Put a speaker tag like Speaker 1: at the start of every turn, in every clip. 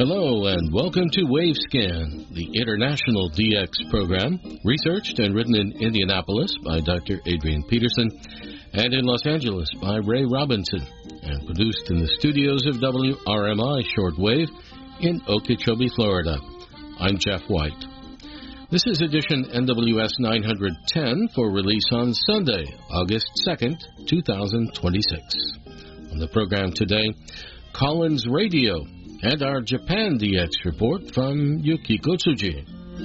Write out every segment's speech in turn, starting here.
Speaker 1: Hello and welcome to WaveScan, the international DX program, researched and written in Indianapolis by Dr. Adrian Peterson and in Los Angeles by Ray Robinson, and produced in the studios of WRMI Shortwave in Okeechobee, Florida. I'm Jeff White. This is edition NWS 910 for release on Sunday, August 2nd, 2026. On the program today, Collins Radio and our Japan DX report from Yukiko Tsuji.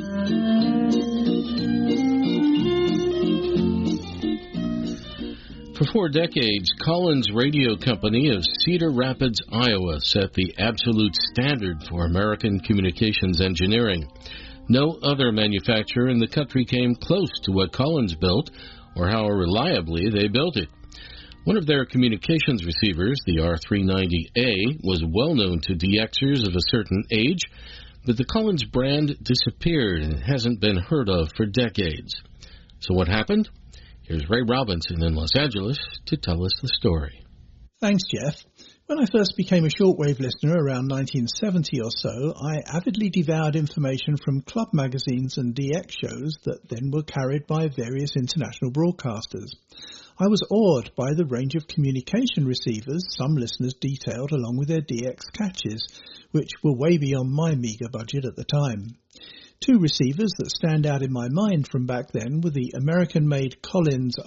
Speaker 1: For 4 decades, Collins Radio Company of Cedar Rapids, Iowa, set the absolute standard for American communications engineering. No other manufacturer in the country came close to what Collins built or how reliably they built it. One of their communications receivers, the R390A, was well known to DXers of a certain age, but the Collins brand disappeared and hasn't been heard of for decades. So what happened? Here's Ray Robinson in Los Angeles to tell us the story.
Speaker 2: Thanks, Jeff. When I first became a shortwave listener around 1970 or so, I avidly devoured information from club magazines and DX shows that then were carried by various international broadcasters. I was awed by the range of communication receivers some listeners detailed along with their DX catches, which were way beyond my meagre budget at the time. 2 receivers that stand out in my mind from back then were the American-made Collins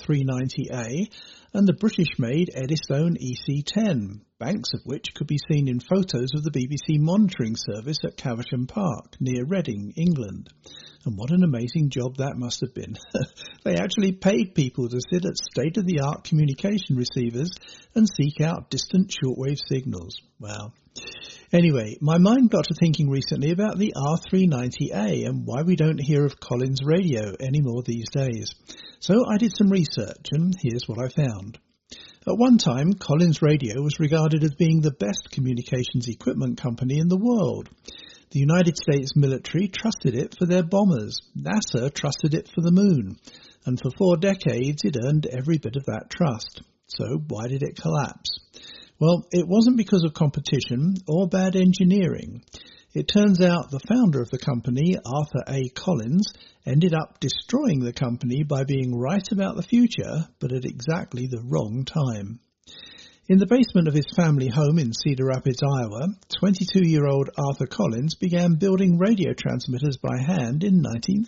Speaker 2: R390A and the British-made Eddystone EC10, banks of which could be seen in photos of the BBC monitoring service at Caversham Park, near Reading, England. And what an amazing job that must have been. They actually paid people to sit at state-of-the-art communication receivers and seek out distant shortwave signals. Wow. Anyway, my mind got to thinking recently about the R390A and why we don't hear of Collins Radio anymore these days. So I did some research, and here's what I found. At one time, Collins Radio was regarded as being the best communications equipment company in the world. The United States military trusted it for their bombers. NASA trusted it for the moon. And for 4 decades, it earned every bit of that trust. So why did it collapse? Well, it wasn't because of competition or bad engineering. It turns out the founder of the company, Arthur A. Collins, ended up destroying the company by being right about the future, but at exactly the wrong time. In the basement of his family home in Cedar Rapids, Iowa, 22-year-old Arthur Collins began building radio transmitters by hand in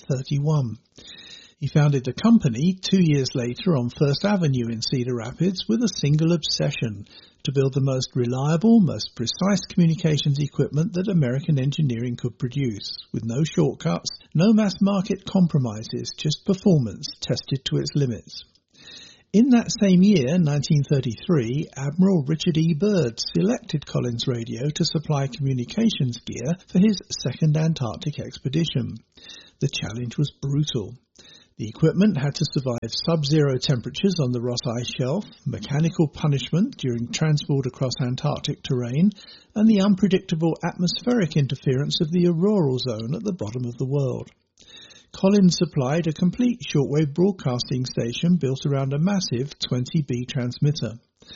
Speaker 2: 1931. He founded the company 2 years later on First Avenue in Cedar Rapids with a single obsession: to build the most reliable, most precise communications equipment that American engineering could produce, with no shortcuts, no mass market compromises, just performance tested to its limits. In that same year, 1933, Admiral Richard E. Byrd selected Collins Radio to supply communications gear for his second Antarctic expedition. The challenge was brutal. The equipment had to survive sub-zero temperatures on the Ross Ice Shelf, mechanical punishment during transport across Antarctic terrain, and the unpredictable atmospheric interference of the auroral zone at the bottom of the world. Collins supplied a complete shortwave broadcasting station built around a massive 20B transmitter.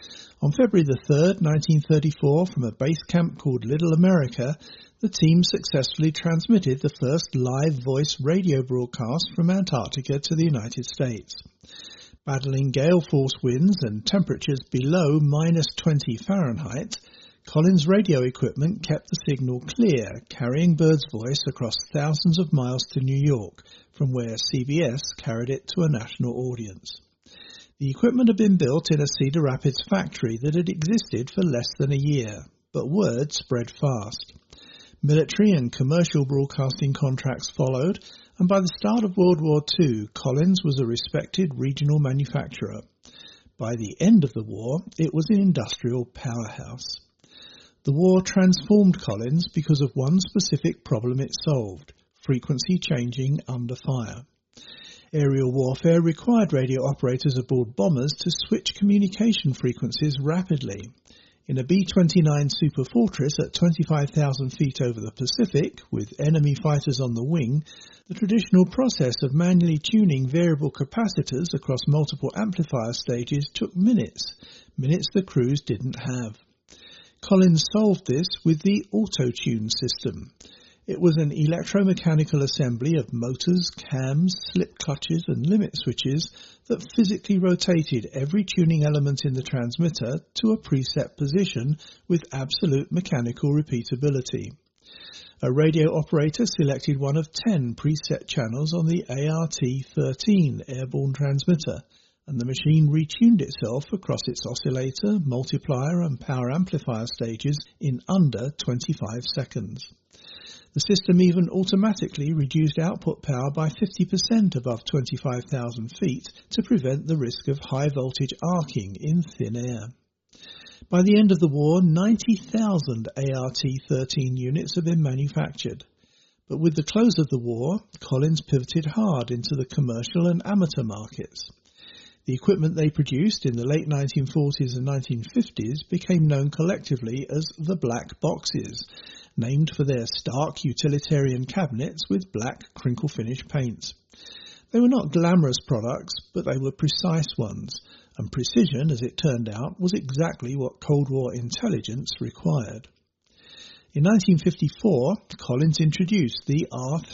Speaker 2: On February 3rd, 1934, from a base camp called Little America, the team successfully transmitted the first live voice radio broadcast from Antarctica to the United States. Battling gale force winds and temperatures below -20 Fahrenheit, Collins radio equipment kept the signal clear, carrying Byrd's voice across thousands of miles to New York, from where CBS carried it to a national audience. The equipment had been built in a Cedar Rapids factory that had existed for less than a year, but word spread fast. Military and commercial broadcasting contracts followed, and by the start of World War II, Collins was a respected regional manufacturer. By the end of the war, it was an industrial powerhouse. The war transformed Collins because of one specific problem it solved: frequency changing under fire. Aerial warfare required radio operators aboard bombers to switch communication frequencies rapidly. In a B-29 Super Fortress at 25,000 feet over the Pacific, with enemy fighters on the wing, the traditional process of manually tuning variable capacitors across multiple amplifier stages took minutes the crews didn't have. Collins solved this with the auto-tune system. It was an electromechanical assembly of motors, cams, slip clutches and limit switches that physically rotated every tuning element in the transmitter to a preset position with absolute mechanical repeatability. A radio operator selected one of 10 preset channels on the ART-13 airborne transmitter, and the machine retuned itself across its oscillator, multiplier and power amplifier stages in under 25 seconds. The system even automatically reduced output power by 50% above 25,000 feet to prevent the risk of high voltage arcing in thin air. By the end of the war, 90,000 ART-13 units had been manufactured. But with the close of the war, Collins pivoted hard into the commercial and amateur markets. The equipment they produced in the late 1940s and 1950s became known collectively as the Black Boxes, named for their stark utilitarian cabinets with black crinkle-finish paints. They were not glamorous products, but they were precise ones, and precision, as it turned out, was exactly what Cold War intelligence required. In 1954, Collins introduced the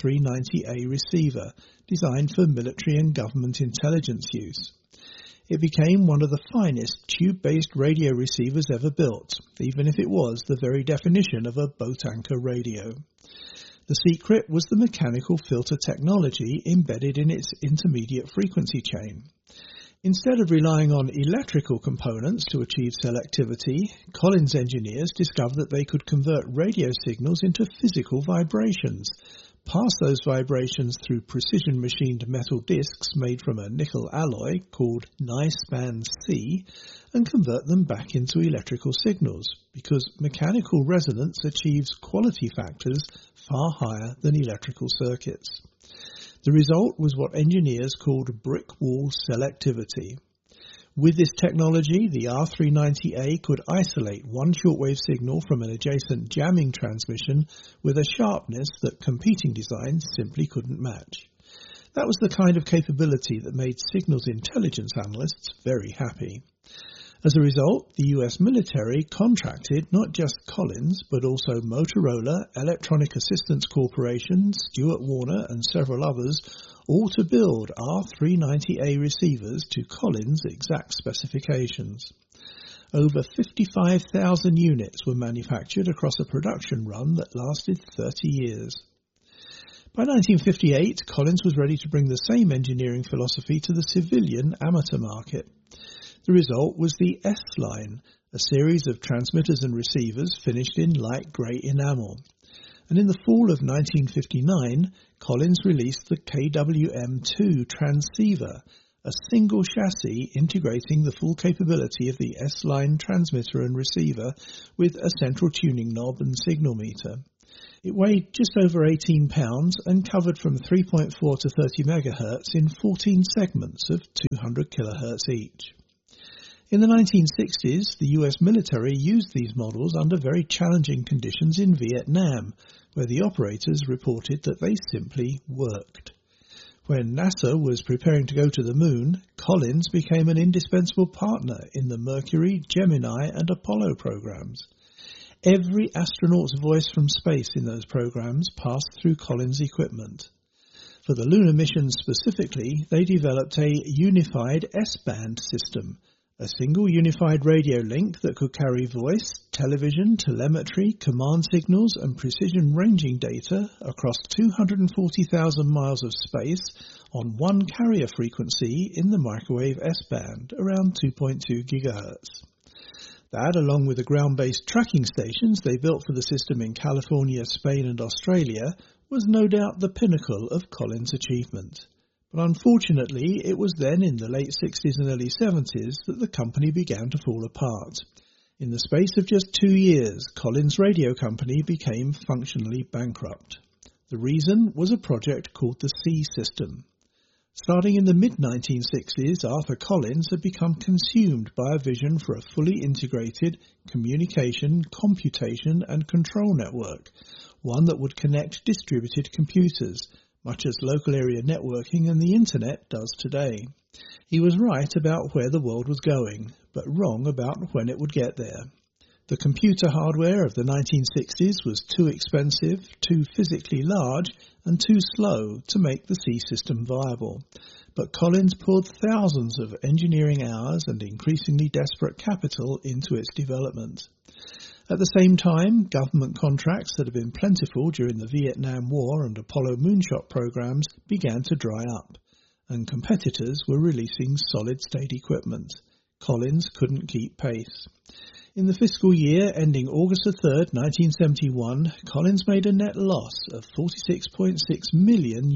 Speaker 2: R390A receiver, designed for military and government intelligence use. It became one of the finest tube-based radio receivers ever built, even if it was the very definition of a boat anchor radio. The secret was the mechanical filter technology embedded in its intermediate frequency chain. Instead of relying on electrical components to achieve selectivity, Collins engineers discovered that they could convert radio signals into physical vibrations, pass those vibrations through precision-machined metal discs made from a nickel alloy called Nispan-C, and convert them back into electrical signals, because mechanical resonance achieves quality factors far higher than electrical circuits. The result was what engineers called brick wall selectivity. With this technology, the R390A could isolate one shortwave signal from an adjacent jamming transmission with a sharpness that competing designs simply couldn't match. That was the kind of capability that made signals intelligence analysts very happy. As a result, the US military contracted not just Collins, but also Motorola, Electronic Assistance Corporation, Stuart Warner and several others, all to build R390A receivers to Collins' exact specifications. Over 55,000 units were manufactured across a production run that lasted 30 years. By 1958, Collins was ready to bring the same engineering philosophy to the civilian amateur market. The result was the S-Line, a series of transmitters and receivers finished in light grey enamel. And in the fall of 1959, Collins released the KWM-2 transceiver, a single chassis integrating the full capability of the S-Line transmitter and receiver with a central tuning knob and signal meter. It weighed just over 18 pounds and covered from 3.4 to 30 MHz in 14 segments of 200 kHz each. In the 1960s, the US military used these models under very challenging conditions in Vietnam, where the operators reported that they simply worked. When NASA was preparing to go to the moon, Collins became an indispensable partner in the Mercury, Gemini and Apollo programs. Every astronaut's voice from space in those programs passed through Collins' equipment. For the lunar missions specifically, they developed a unified S-band system, a single unified radio link that could carry voice, television, telemetry, command signals and precision ranging data across 240,000 miles of space on one carrier frequency in the microwave S-band, around 2.2 GHz. That, along with the ground-based tracking stations they built for the system in California, Spain and Australia, was no doubt the pinnacle of Collins' achievement. But unfortunately, it was then in the late 60s and early 70s that the company began to fall apart. In the space of just 2 years, Collins Radio Company became functionally bankrupt. The reason was a project called the C System. Starting in the mid-1960s, Arthur Collins had become consumed by a vision for a fully integrated communication, computation and control network, one that would connect distributed computers, much as local area networking and the Internet does today. He was right about where the world was going, but wrong about when it would get there. The computer hardware of the 1960s was too expensive, too physically large, and too slow to make the C system viable. But Collins poured thousands of engineering hours and increasingly desperate capital into its development. At the same time, government contracts that had been plentiful during the Vietnam War and Apollo moonshot programs began to dry up, and competitors were releasing solid-state equipment. Collins couldn't keep pace. In the fiscal year ending August 3, 1971, Collins made a net loss of $46.6 million.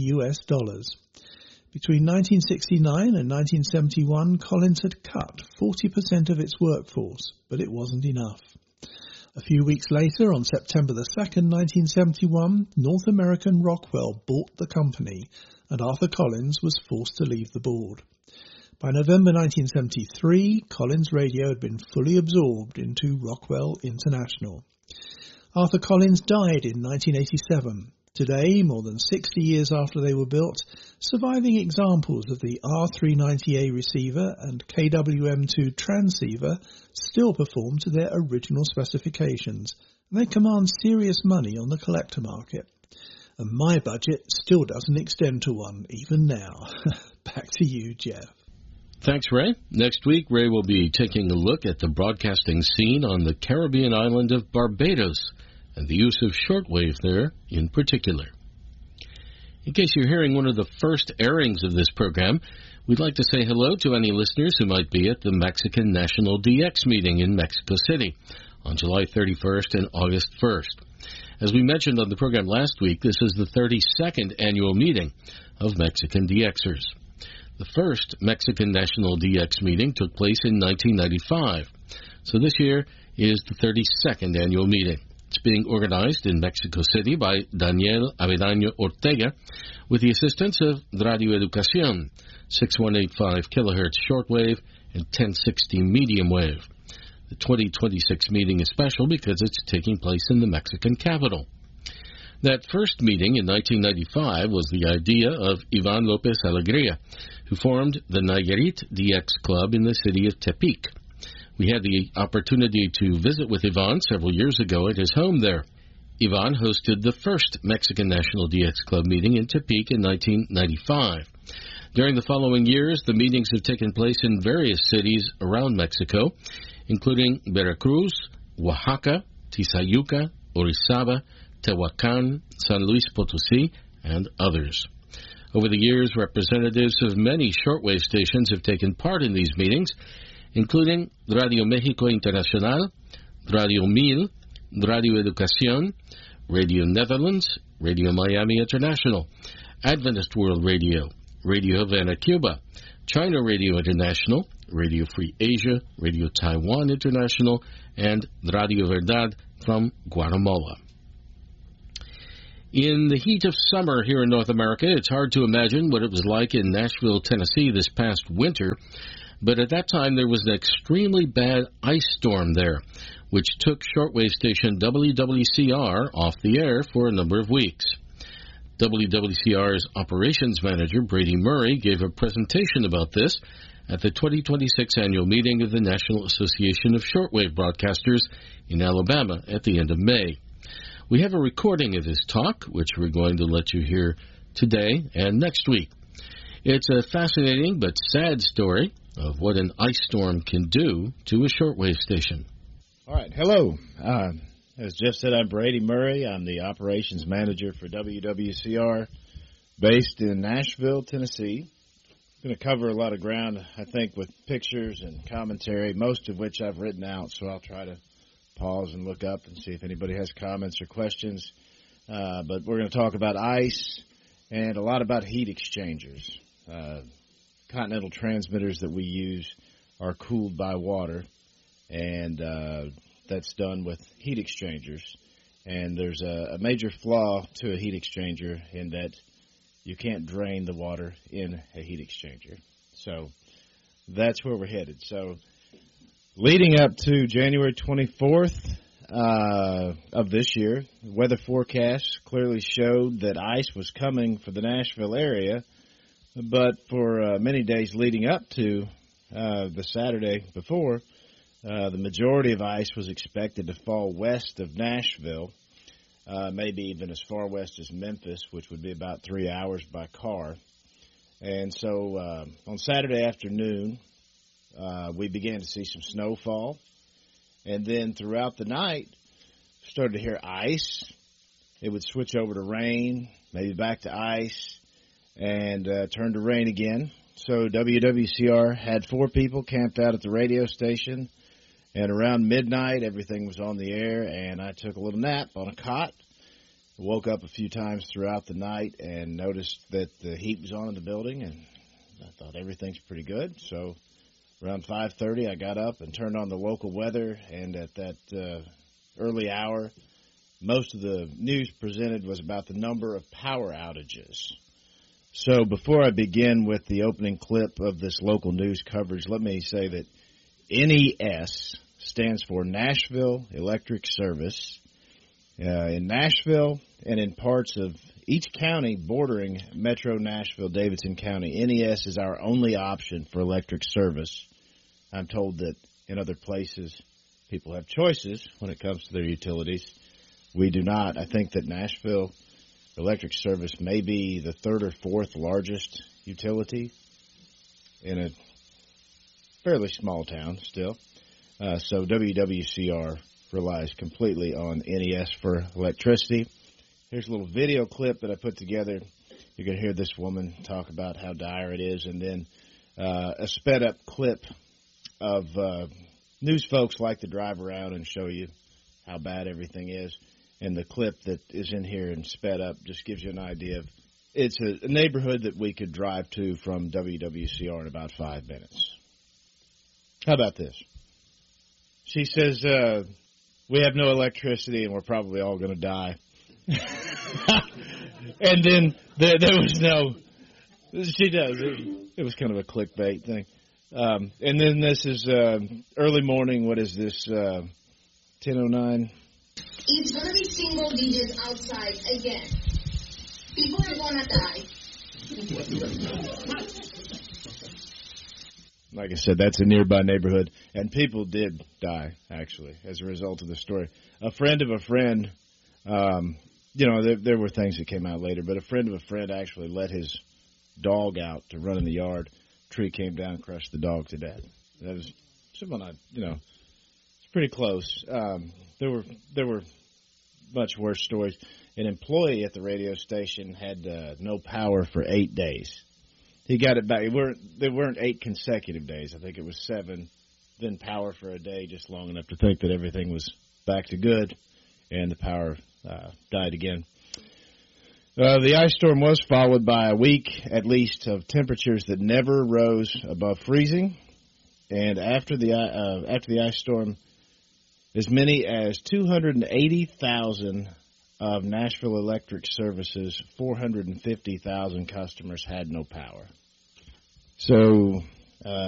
Speaker 2: Between 1969 and 1971, Collins had cut 40% of its workforce, but it wasn't enough. A few weeks later, on September 2, 1971, North American Rockwell bought the company, and Arthur Collins was forced to leave the board. By November 1973, Collins Radio had been fully absorbed into Rockwell International. Arthur Collins died in 1987. Today, more than 60 years after they were built, surviving examples of the R390A receiver and KWM2 transceiver still perform to their original specifications, and they command serious money on the collector market. And my budget still doesn't extend to one, even now. Back to you, Jeff.
Speaker 1: Thanks, Ray. Next week, Ray will be taking a look at the broadcasting scene on the Caribbean island of Barbados and the use of shortwave there in particular. In case you're hearing one of the first airings of this program, we'd like to say hello to any listeners who might be at the Mexican National DX meeting in Mexico City on July 31st and August 1st. As we mentioned on the program last week, this is the 32nd annual meeting of Mexican DXers. The first Mexican National DX meeting took place in 1995, so this year is the 32nd annual meeting. It's being organized in Mexico City by Daniel Avedaño Ortega with the assistance of Radio Educación, 6185 kilohertz shortwave and 1060 medium wave. The 2026 meeting is special because it's taking place in the Mexican capital. That first meeting in 1995 was the idea of Ivan Lopez Alegría, who formed the Nayarit DX Club in the city of Tepic. We had the opportunity to visit with Ivan several years ago at his home there. Ivan hosted the first Mexican National DX Club meeting in Tepic in 1995. During the following years, the meetings have taken place in various cities around Mexico, including Veracruz, Oaxaca, Tizayuca, Orizaba, Tehuacan, San Luis Potosí, and others. Over the years, representatives of many shortwave stations have taken part in these meetings, including Radio México Internacional, Radio 1000, Radio Educación, Radio Netherlands, Radio Miami International, Adventist World Radio, Radio Havana, Cuba, China Radio International, Radio Free Asia, Radio Taiwan International, and Radio Verdad from Guatemala. In the heat of summer here in North America, it's hard to imagine what it was like in Nashville, Tennessee this past winter, but at that time there was an extremely bad ice storm there, which took shortwave station WWCR off the air for a number of weeks. WWCR's operations manager, Brady Murray, gave a presentation about this at the 2026 annual meeting of the National Association of Shortwave Broadcasters in Alabama at the end of May. We have a recording of his talk, which we're going to let you hear today and next week. It's a fascinating but sad story of what an ice storm can do to a shortwave station.
Speaker 3: All right, hello. As Jeff said, I'm Brady Murray. I'm the operations manager for WWCR based in Nashville, Tennessee. I'm going to cover a lot of ground, I think, with pictures and commentary, most of which I've written out, so I'll try to pause and look up and see if anybody has comments or questions. But we're going to talk about ice and a lot about heat exchangers. Continental transmitters that we use are cooled by water, and that's done with heat exchangers. And there's a major flaw to a heat exchanger in that you can't drain the water in a heat exchanger. So that's where we're headed. So leading up to January 24th of this year, weather forecasts clearly showed that ice was coming for the Nashville area, but for many days leading up to the Saturday before, The majority of ice was expected to fall west of Nashville, maybe even as far west as Memphis, which would be about 3 hours by car. And so on Saturday afternoon, we began to see some snowfall. And then throughout the night, started to hear ice. It would switch over to rain, maybe back to ice, and turn to rain again. So WWCR had 4 people camped out at the radio station, and around midnight, everything was on the air, and I took a little nap on a cot. Woke up a few times throughout the night and noticed that the heat was on in the building, and I thought everything's pretty good. So around 5:30, I got up and turned on the local weather, and at that early hour, most of the news presented was about the number of power outages. So before I begin with the opening clip of this local news coverage, let me say that NES stands for Nashville Electric Service. In Nashville and in parts of each county bordering Metro Nashville, Davidson County, NES is our only option for electric service. I'm told that in other places people have choices when it comes to their utilities. We do not. I think that Nashville Electric Service may be the 3rd or 4th largest utility in a fairly small town still. So WWCR relies completely on NES for electricity. Here's a little video clip that I put together. You're going to hear this woman talk about how dire it is, and then a sped-up clip of news folks like to drive around and show you how bad everything is. And the clip that is in here and sped up just gives you an idea of it's a neighborhood that we could drive to from WWCR in about 5 minutes. How about this? She says, we have no electricity and we're probably all going to die. And then there was no, she does. It was kind of a clickbait thing. And then this is early morning. What is this? 10:09.
Speaker 4: It's going to be single digits outside again. People are going to die.
Speaker 3: Like I said, that's a nearby neighborhood, and people did die, actually, as a result of the story. A friend of a friend, there were things that came out later, but a friend of a friend actually let his dog out to run in the yard. A tree came down and crushed the dog to death. That was someone it's pretty close. There were much worse stories. An employee at the radio station had no power for 8 days. He got it back. They weren't 8 consecutive days. I think it was 7. Then power for a day, just long enough to think that everything was back to good, and the power died again. The ice storm was followed by a week, at least, of temperatures that never rose above freezing. And after the ice storm, as many as 280,000 of Nashville Electric Service's 450,000 customers had no power. So